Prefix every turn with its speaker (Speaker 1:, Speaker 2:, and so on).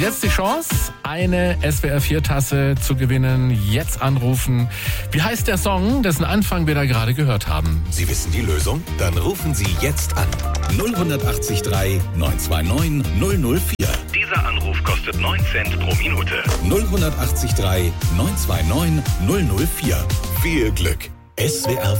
Speaker 1: Jetzt die Chance, eine SWR4-Tasse zu gewinnen. Jetzt anrufen. Wie heißt der Song, dessen Anfang wir da gerade gehört haben?
Speaker 2: Sie wissen die Lösung? Dann rufen Sie jetzt an. 0183 929 004.
Speaker 3: Dieser Anruf kostet 9 Cent pro Minute.
Speaker 2: 0183 929 004. Viel Glück. SWR